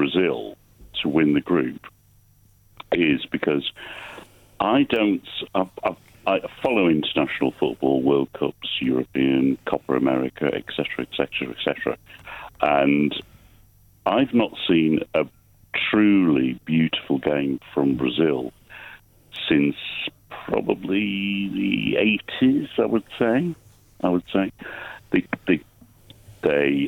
Brazil to win the group is because I follow international football, World Cups, European, Copa America, etc., etc., etc., and I've not seen a truly beautiful game from Brazil since probably the 80s, I would say. They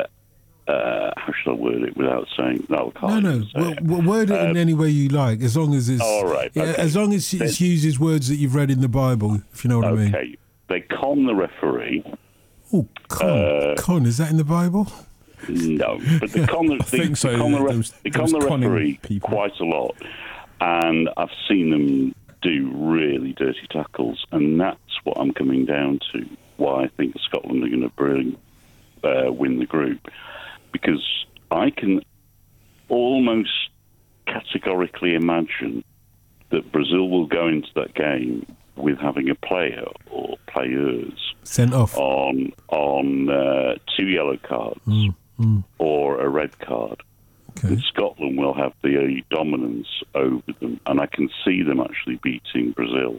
how should I word it without saying no? I can't. Well, word it in any way you like, as long as it's all right. Okay. As long as it uses words that you've read in the Bible, if you know what I mean. Okay, they con the referee. Oh, con is that in the Bible? No, but they con the referee quite a lot, and I've seen them do really dirty tackles, and that's what I'm coming down to. Why I think Scotland are going to win the group. Because I can almost categorically imagine that Brazil will go into that game with having a player or players sent off on 2 yellow cards or a red card. Okay. And Scotland will have the dominance over them, and I can see them actually beating Brazil.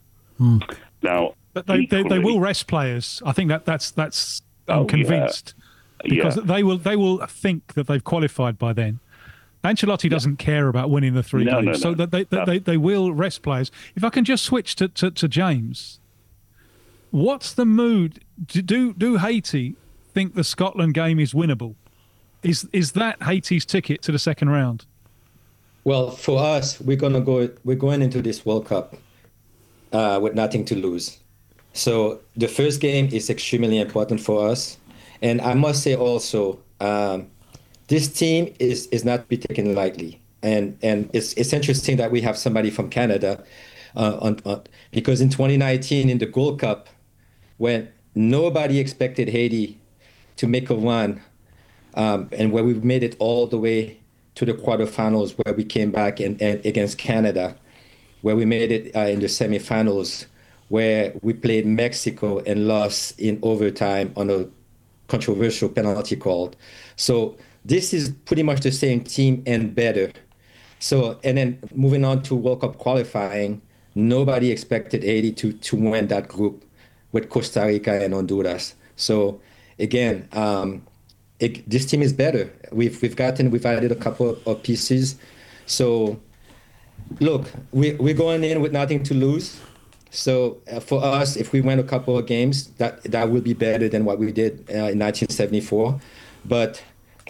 Now, but they will rest players. I think that's I'm convinced. Because they will think that they've qualified by then. Ancelotti doesn't care about winning the three games, so that they will rest players. If I can just switch to James, what's the mood? Do Haiti think the Scotland game is winnable? Is that Haiti's ticket to the second round? Well, for us, we're going into this World Cup with nothing to lose. So the first game is extremely important for us. And I must say also, this team is not to be taken lightly. And it's interesting that we have somebody from Canada because in 2019 in the Gold Cup, when nobody expected Haiti to make a run, and where we made it all the way to the quarterfinals, where we came back and against Canada, where we made it in the semifinals, where we played Mexico and lost in overtime on a controversial penalty called. So this is pretty much the same team and better. So, and then moving on to World Cup qualifying, nobody expected Haiti to win that group with Costa Rica and Honduras. So again, this team is better. We've added a couple of pieces. So look, we're going in with nothing to lose. So for us, if we win a couple of games, that will be better than what we did in 1974. But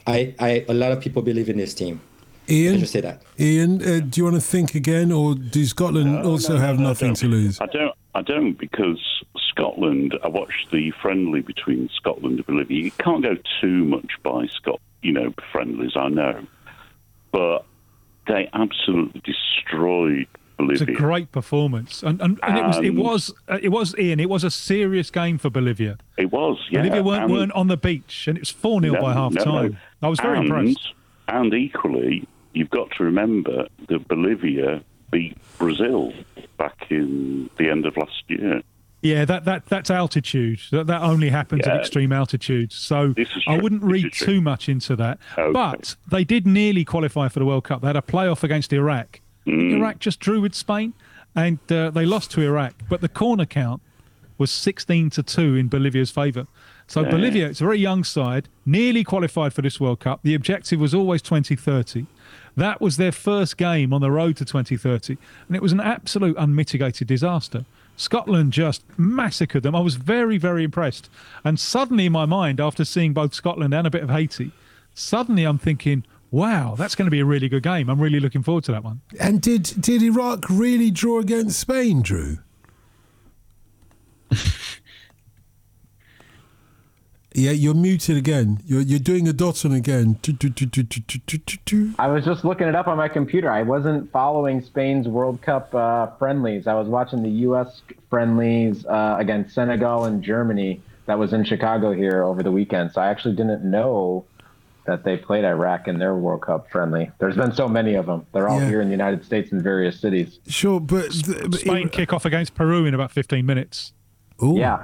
a lot of people believe in this team. Ian, I just say that. Ian, do you want to think again, or do Scotland also have nothing to lose? I don't, because Scotland. I watched the friendly between Scotland and Bolivia. You can't go too much by friendlies. I know, but they absolutely destroyed Bolivia. It's a great performance, and it was Ian. It was a serious game for Bolivia. It was. Yeah. Bolivia weren't on the beach, and it was 4-0 by half time. I was very impressed. And equally, you've got to remember that Bolivia beat Brazil back in the end of last year. Yeah, that's altitude. That only happens at extreme altitudes. So I wouldn't read too much into that. Okay. But they did nearly qualify for the World Cup. They had a playoff against Iraq. Iraq just drew with Spain, and they lost to Iraq. But the corner count was 16-2 in Bolivia's favour. So Bolivia, it's a very young side, nearly qualified for this World Cup. The objective was always 2030. That was their first game on the road to 2030, and it was an absolute unmitigated disaster. Scotland just massacred them. I was very, very impressed. And suddenly in my mind, after seeing both Scotland and a bit of Haiti, suddenly I'm thinking, wow, that's going to be a really good game. I'm really looking forward to that one. And did Iraq really draw against Spain, Drew? Yeah, you're muted again. You're doing a dot on again. I was just looking it up on my computer. I wasn't following Spain's World Cup friendlies. I was watching the U.S. friendlies against Senegal and Germany that was in Chicago here over the weekend. So I actually didn't know that they played Iraq in their World Cup friendly. There's been so many of them. They're all here in the United States in various cities. Sure, but Spain kick off against Peru in about 15 minutes. Ooh, yeah.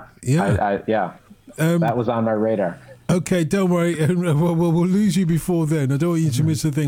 That was on my radar. Okay, don't worry. We'll lose you before then. I don't want you to miss a thing.